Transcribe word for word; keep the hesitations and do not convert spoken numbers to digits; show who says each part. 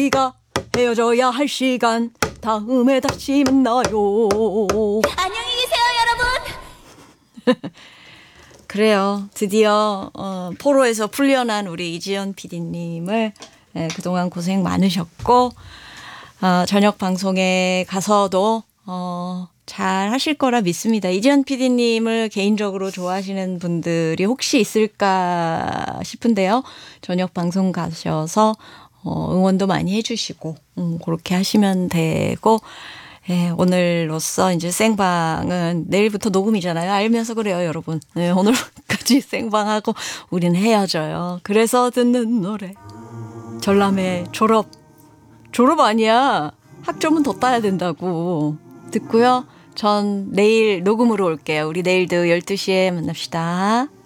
Speaker 1: 우리가 헤어져야 할 시간 다음에 다시 만나요.
Speaker 2: 안녕히 계세요, 여러분.
Speaker 1: 그래요. 드디어 어, 포로에서 풀려난 우리 이지연 피디님을 예, 그동안 고생 많으셨고 어, 저녁 방송에 가서도 어, 잘 하실 거라 믿습니다. 이지연 피디님을 개인적으로 좋아하시는 분들이 혹시 있을까 싶은데요. 저녁 방송 가셔서 어, 응원도 많이 해주시고 음, 그렇게 하시면 되고 예, 오늘로써 이제 생방은 내일부터 녹음이잖아요. 알면서 그래요, 여러분. 네, 오늘까지 생방하고 우리는 헤어져요. 그래서 듣는 노래 전람회 졸업. 졸업 아니야. 학점은 더 따야 된다고. 듣고요. 전 내일 녹음으로 올게요. 우리 내일도 열두 시에 만납시다.